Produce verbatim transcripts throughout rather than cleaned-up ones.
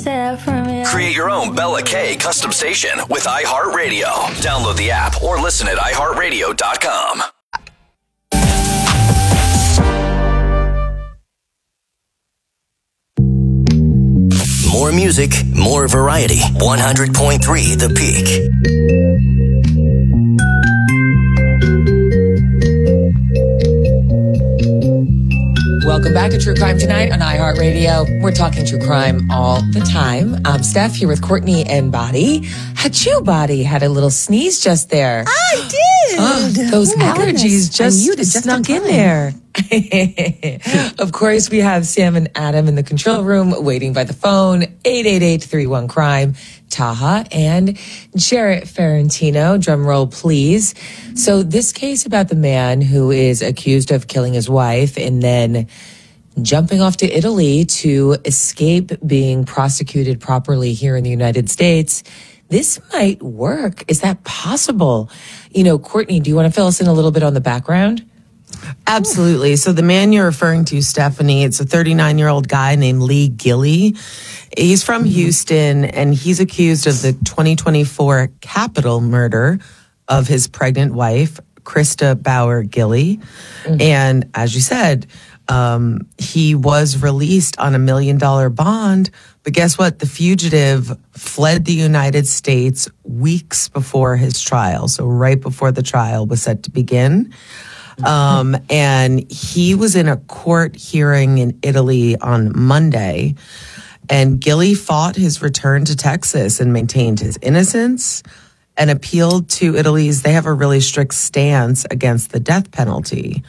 Create your own Bella K custom station with iHeartRadio. Download the app or listen at i heart radio dot com. More music, more variety. one hundred point three The Peak. Welcome back to True Crime Tonight on iHeartRadio. We're talking true crime all the time. I'm Steph here with Courtney and Body. Achoo, Body had a little sneeze just there. I did. Oh, those oh allergies just, just snuck in there. Of course, we have Sam and Adam in the control room waiting by the phone. eight eight eight, three one, crime. Taha and Jarrett Ferrantino. Drum roll, please. So this case about the man who is accused of killing his wife and then jumping off to Italy to escape being prosecuted properly here in the United States. This might work. Is that possible? You know, Courtney, do you want to fill us in a little bit on the background? Absolutely. So the man you're referring to, Stephanie, it's a thirty-nine-year-old guy named Lee Gilley. He's from Houston, and he's accused of the twenty twenty-four capital murder of his pregnant wife, Krista Bauer Gilley. Mm-hmm. And as you said, um, he was released on a million-dollar bond. But guess what? The fugitive fled the United States weeks before his trial, so right before the trial was set to begin. Um, and he was in a court hearing in Italy on Monday, and Gilley fought his return to Texas and maintained his innocence and appealed to Italy's, they have a really strict stance against the death penalty.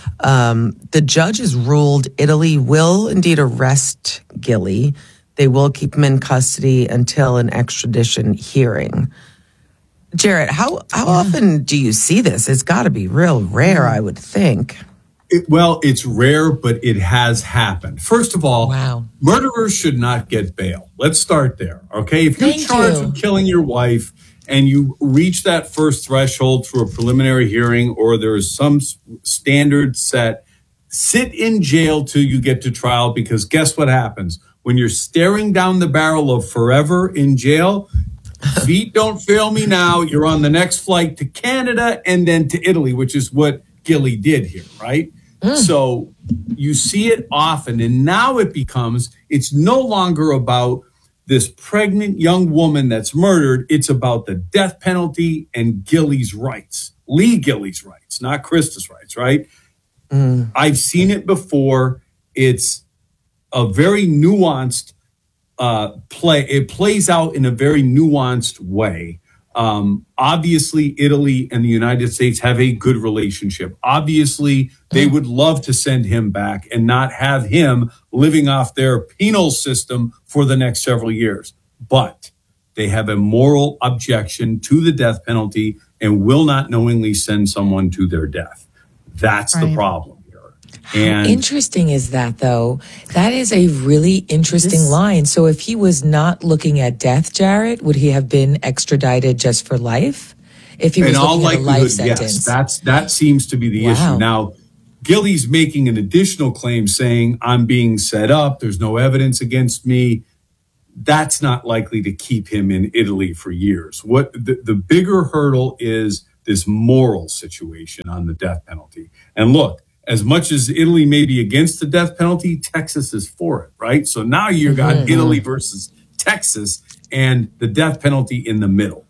Um, the judges ruled Italy will indeed arrest Gilley. They will keep him in custody until an extradition hearing. Jarrett, how, how yeah. often do you see this? It's got to be real rare, I would think. It, well, it's rare, but it has happened. First of all, wow. murderers should not get bail. Let's start there, okay? If you're Thank charged you. with killing your wife and you reach that first threshold through a preliminary hearing or there is some standard set, sit in jail till you get to trial, because guess what happens? When you're staring down the barrel of forever in jail, feet don't fail me now, you're on the next flight to Canada and then to Italy, which is what Gilley did here, right? Mm. So you see it often, and now it becomes, it's no longer about this pregnant young woman that's murdered. It's about the death penalty and Gilley's rights, Lee Gilley's rights, not Krista's rights, right? Mm. I've seen it before. It's a very nuanced uh, play. It plays out in a very nuanced way. Um, obviously, Italy and the United States have a good relationship. Obviously, they would love to send him back and not have him living off their penal system for the next several years. But they have a moral objection to the death penalty and will not knowingly send someone to their death. That's right. The problem. And how interesting is that, though? That is a really interesting this, line. So if he was not looking at death, Jarrett, would he have been extradited just for life? If he was looking at a life sentence? Yes, that's, that seems to be the wow. issue. Now, Gilley's making an additional claim saying, I'm being set up, there's no evidence against me. That's not likely to keep him in Italy for years. What the, the bigger hurdle is this moral situation on the death penalty. And look, as much as Italy may be against the death penalty, Texas is for it, right? So now you've got mm-hmm. Italy versus Texas and the death penalty in the middle.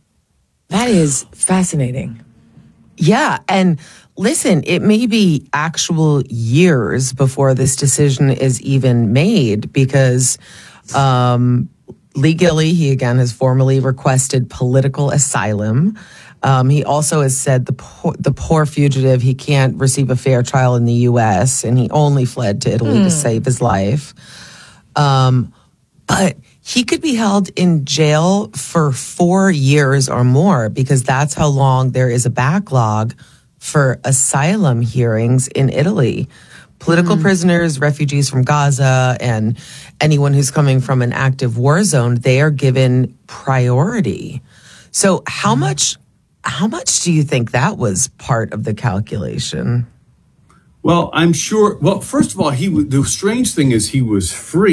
That is fascinating. Yeah, and listen, it may be actual years before this decision is even made because um, Lee Gilley, he again has formally requested political asylum. Um, he also has said the poor, the poor fugitive, he can't receive a fair trial in the U S, and he only fled to Italy mm. to save his life. Um, but he could be held in jail for four years or more because that's how long there is a backlog for asylum hearings in Italy. Political mm. prisoners, refugees from Gaza, and anyone who's coming from an active war zone, they are given priority. So how mm. much... How much do you think that was part of the calculation? Well, I'm sure. Well, first of all, he the strange thing is he was free.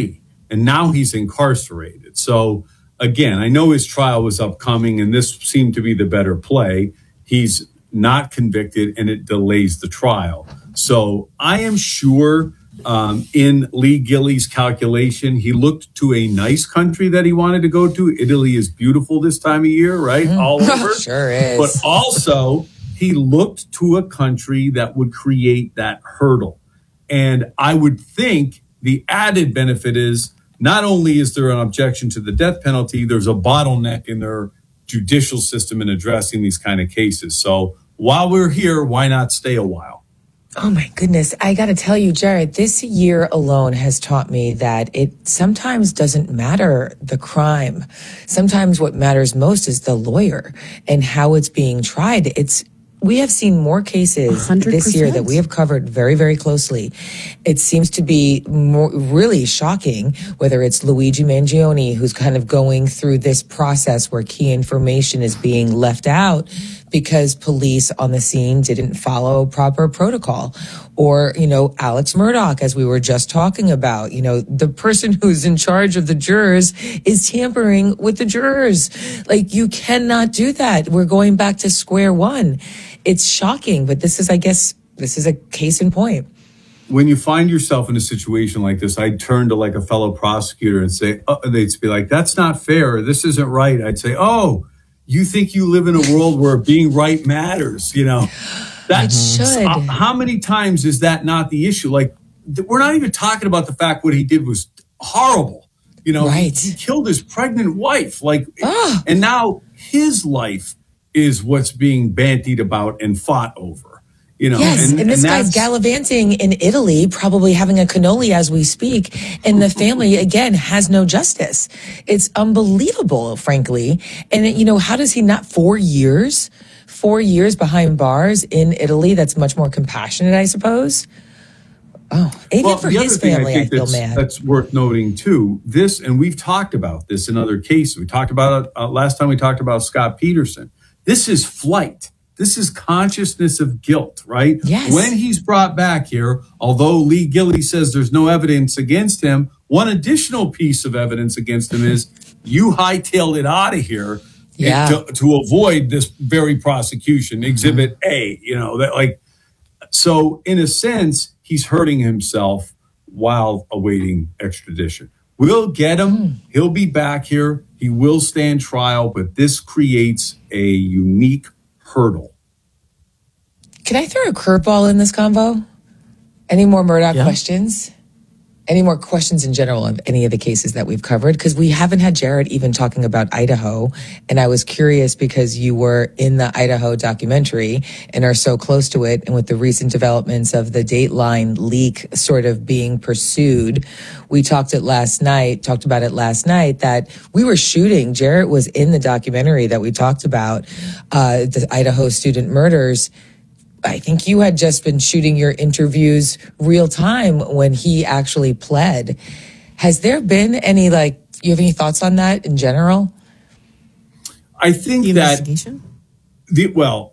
and now he's incarcerated. So again, I know his trial was upcoming, and this seemed to be the better play. He's not convicted, and it delays the trial. So I am sure um, in Lee Gilley's calculation, he looked to a nice country that he wanted to go to. Italy is beautiful this time of year, right? Mm. All over. Sure is. But also, he looked to a country that would create that hurdle. And I would think the added benefit is not only is there an objection to the death penalty, there's a bottleneck in their judicial system in addressing these kind of cases. So while we're here, why not stay a while? Oh my goodness. I got to tell you, Jared, this year alone has taught me that it sometimes doesn't matter the crime. Sometimes what matters most is the lawyer and how it's being tried. It's We have seen more cases one hundred percent this year that we have covered very, very closely. It seems to be more, really shocking, whether it's Luigi Mangione, who's kind of going through this process where key information is being left out because police on the scene didn't follow proper protocol. Or, you know, Alex Murdaugh, as we were just talking about, you know, the person who's in charge of the jurors is tampering with the jurors. Like, you cannot do that. We're going back to square one. It's shocking, but this is, I guess, this is a case in point. When you find yourself in a situation like this, I'd turn to like a fellow prosecutor and say, oh, they'd be like, that's not fair. This isn't right. I'd say, oh, you think you live in a world where being right matters, you know? That should. Uh, how many times is that not the issue? Like, th- we're not even talking about the fact what he did was horrible. You know, right. he, he killed his pregnant wife. Like, oh. And now his life is what's being bandied about and fought over. You know, yes, and, and this and guy's gallivanting in Italy, probably having a cannoli as we speak, and the family, again, has no justice. It's unbelievable, frankly. And, you know, how does he not, four years, four years behind bars in Italy? That's much more compassionate, I suppose. Oh, even well, for the his other thing family, I, I think feel that's, mad. That's worth noting, too. This, and we've talked about this in other cases. We talked about it uh, last time we talked about Scott Peterson. This is flight. This is consciousness of guilt, right? Yes. When he's brought back here, although Lee Gilley says there's no evidence against him, one additional piece of evidence against him is you hightailed it out of here yeah. to, to avoid this very prosecution, Exhibit mm-hmm. A, you know, that like, so in a sense, he's hurting himself while awaiting extradition. We'll get him. Mm. He'll be back here. He will stand trial, but this creates a unique hurdle. Can I throw a curveball in this convo? Any more Murdaugh yeah. questions? Any more questions in general of any of the cases that we've covered? Because we haven't had Jared even talking about Idaho. And I was curious because you were in the Idaho documentary and are so close to it. And with the recent developments of the Dateline leak sort of being pursued, we talked it last night, talked about it last night that we were shooting. Jared was in the documentary that we talked about, uh, the Idaho student murders. I think you had just been shooting your interviews real time when he actually pled. Has there been any, like, you have any thoughts on that in general? I think the that, investigation? the, well,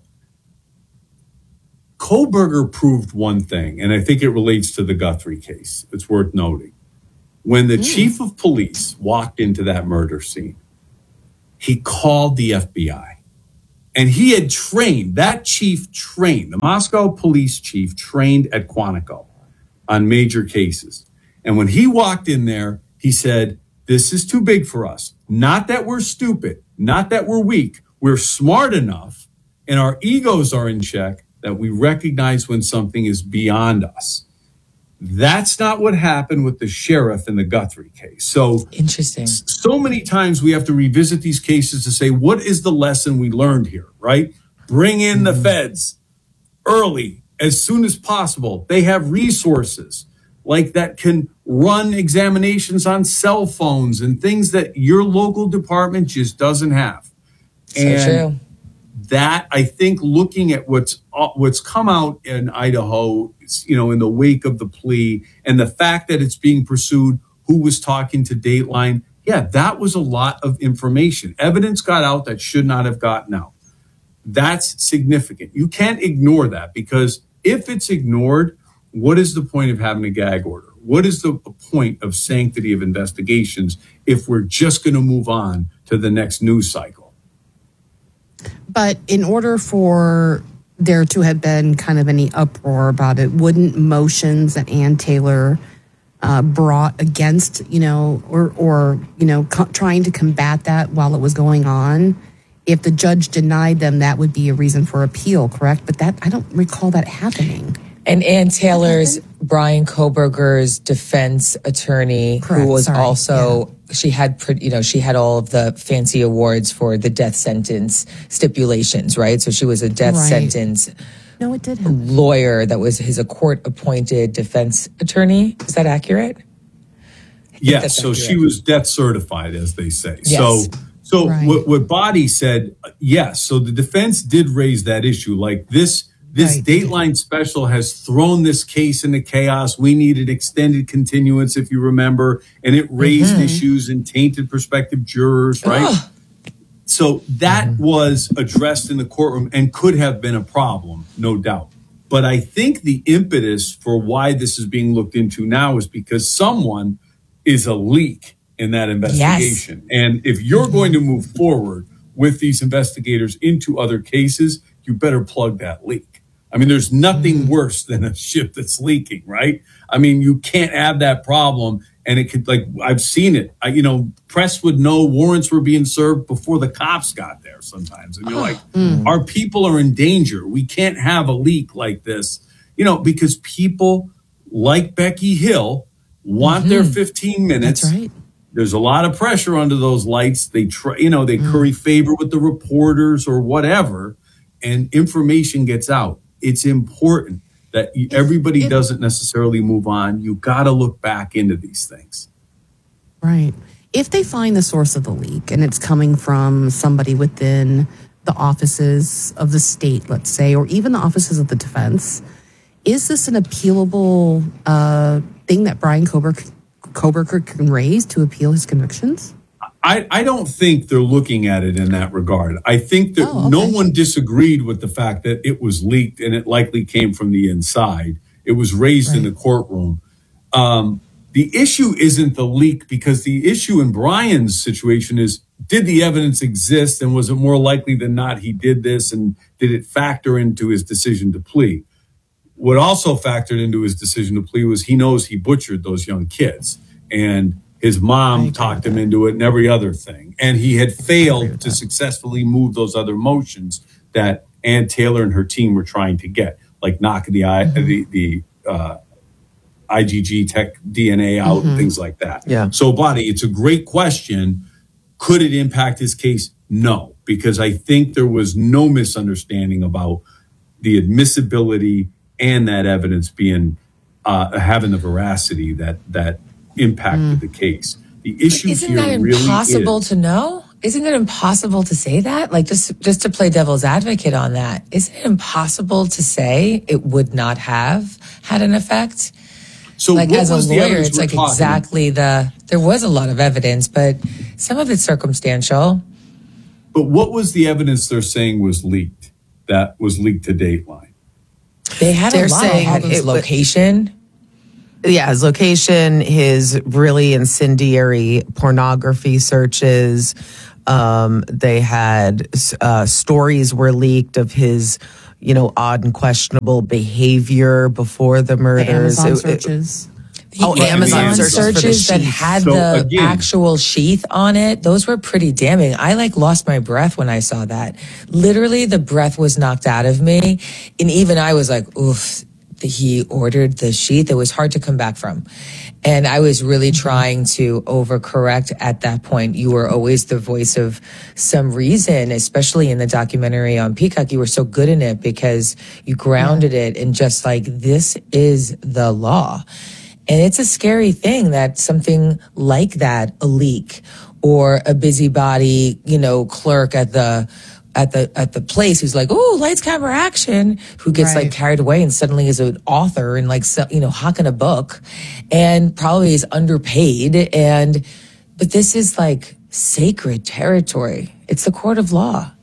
Kohberger proved one thing, and I think it relates to the Guthrie case. It's worth noting. When the mm. chief of police walked into that murder scene, he called the F B I. And he had trained, that chief trained, the Moscow police chief trained at Quantico on major cases. And when he walked in there, he said, this is too big for us. Not that we're stupid, not that we're weak. We're smart enough and our egos are in check that we recognize when something is beyond us. That's not what happened with the sheriff in the Guthrie case. So interesting. So many times we have to revisit these cases to say, what is the lesson we learned here, right? Bring in mm-hmm. the feds early, as soon as possible. They have resources like that can run examinations on cell phones and things that your local department just doesn't have. So and true. That, I think, looking at what's uh, what's come out in Idaho, you know, in the wake of the plea and the fact that it's being pursued, who was talking to Dateline, yeah, that was a lot of information. Evidence got out that should not have gotten out. That's significant. You can't ignore that because if it's ignored, what is the point of having a gag order? what is the point of sanctity of investigations if we're just going to move on to the next news cycle? But in order for there to have been kind of any uproar about it, wouldn't motions that Ann Taylor uh, brought against, you know, or, or you know, co- trying to combat that while it was going on, if the judge denied them, that would be a reason for appeal, correct? But that I don't recall that happening. And Ann Taylor's, Brian Kohberger's defense attorney, Correct, who was sorry, also, yeah. she had, pre- you know, she had all of the fancy awards for the death sentence stipulations, right? So she was a death Right. sentence No, it did happen. lawyer that was his a court-appointed defense attorney. Is that accurate? Yes, that's so accurate. she was death certified, as they say. Yes. So, so Right. what, what Body said, yes. So the defense did raise that issue. Like this, this Right. Dateline special has thrown this case into chaos. We needed extended continuance, if you remember, and it raised Mm-hmm. issues and tainted prospective jurors, right? Ugh. So that Mm-hmm. was addressed in the courtroom and could have been a problem, no doubt. But I think the impetus for why this is being looked into now is because someone is a leak in that investigation. And if you're going to move forward with these investigators into other cases, you better plug that leak. I mean, there's nothing worse than a ship that's leaking, right? I mean, you can't have that problem. And it could, like, I've seen it. I, you know, press would know warrants were being served before the cops got there sometimes. And you're like, our people are in danger. We can't have a leak like this, you know, because people like Becky Hill want their fifteen minutes. That's right. There's a lot of pressure under those lights. They try, you know, they curry favor with the reporters or whatever, and information gets out. It's important that you, everybody if- doesn't necessarily move on. You got to look back into these things. Right. If they find the source of the leak and it's coming from somebody within the offices of the state, let's say, or even the offices of the defense, is this an appealable uh, thing that Brian Kohberger, Kohberger can raise to appeal his convictions? I, I don't think they're looking at it in that regard. I think that Oh, okay. no one disagreed with the fact that it was leaked and it likely came from the inside. It was raised in Right. the courtroom. Um, the issue isn't the leak, because the issue in Brian's situation is, did the evidence exist, and was it more likely than not he did this, and did it factor into his decision to plea? What also factored into his decision to plea was he knows he butchered those young kids, and his I mom agree talked with him that. into it and every other thing. And he had agree failed with to that. successfully move those other motions that Ann Taylor and her team were trying to get, like knocking the I, Mm-hmm. the, the uh, I G G tech D N A out Mm-hmm. and things like that. Yeah. So, Body, it's a great question. Could it impact his case? No, because I think there was no misunderstanding about the admissibility and that evidence being uh, having the veracity that that impacted the case. The issue Isn't here that really impossible is, to know? Isn't it impossible to say that? Like, just just to play devil's advocate on that, isn't it impossible to say it would not have had an effect? so Like, what as a was the lawyer, evidence it's we're like talking? exactly the, there was a lot of evidence, but some of it's circumstantial. But what was the evidence they're saying was leaked? That was leaked to Dateline. They had They're a lot saying of his it wa- location. Yeah, his location, his really incendiary pornography searches. Um, they had uh, stories were leaked of his, you know, odd and questionable behavior before the The murders. Amazon It- it- searches. Oh, The Amazon Amazon searches for the searches that sheath. had So, the again- actual sheath on it, those were pretty damning. I like lost my breath when I saw that. Literally, the breath was knocked out of me. And even I was like, oof, he ordered the sheath. It was hard to come back from. And I was really trying to overcorrect at that point. You were always the voice of some reason, especially in the documentary on Peacock. You were so good in it because you grounded it in just like, this is the law. And it's a scary thing that something like that, a leak or a busybody, you know, clerk at the at the at the place who's like, "Oh, lights, camera, action," who gets Right. like carried away and suddenly is an author and like so- you know hawking a book, and probably is underpaid. And but this is like sacred territory. It's the court of law.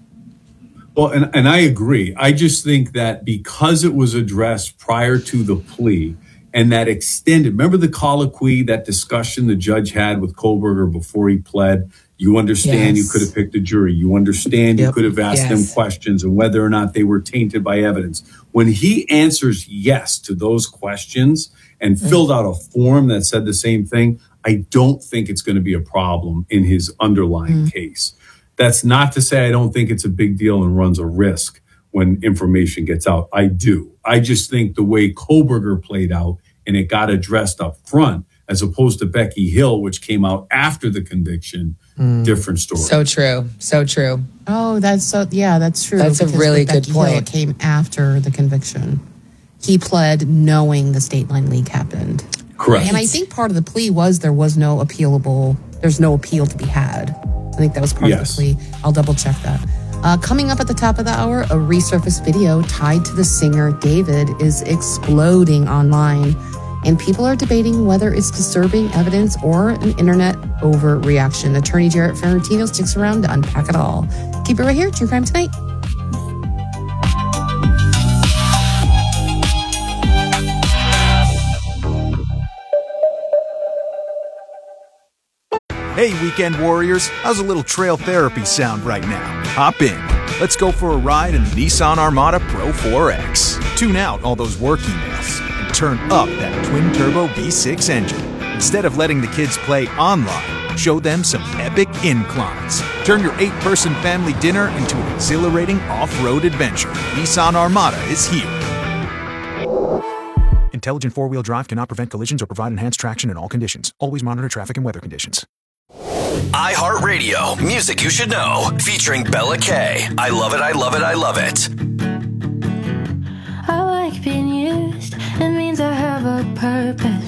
Well, and, and I agree. I just think that because it was addressed prior to the plea, And that extended, remember the colloquy, that discussion the judge had with Kohlberger before he pled? You understand Yes. you could have picked a jury. You understand Yep. you could have asked Yes. them questions and whether or not they were tainted by evidence. When he answers yes to those questions and Mm. filled out a form that said the same thing, I don't think it's going to be a problem in his underlying Mm. case. That's not to say I don't think it's a big deal and runs a risk when information gets out. I do. I just think the way Kohlberger played out and it got addressed up front, as opposed to Becky Hill, which came out after the conviction, different story. So true. So true. Oh, that's so. Yeah, that's true. That's a because really with good Becky Hill, point. it came after the conviction. He pled knowing the state line leak happened. Correct. And I think part of the plea was there was no appealable. There's no appeal to be had. I think that was part Yes. of the plea. I'll double check that. Uh, coming up at the top of the hour, a resurfaced video tied to the singer David is exploding online. And people are debating whether it's disturbing evidence or an internet overreaction. Attorney Jarrett Ferrantino sticks around to unpack it all. Keep it right here, True Crime Tonight. Hey, weekend warriors, how's a little trail therapy sound right now? Hop in. Let's go for a ride in the Nissan Armada Pro four X. Tune out all those work emails and turn up that twin-turbo V six engine. Instead of letting the kids play online, show them some epic inclines. Turn your eight-person family dinner into an exhilarating off-road adventure. Nissan Armada is here. Intelligent four-wheel drive cannot prevent collisions or provide enhanced traction in all conditions. Always monitor traffic and weather conditions. iHeartRadio, music you should know, featuring Bella K. I love it, I love it, I love it. I like being used, it means I have a purpose.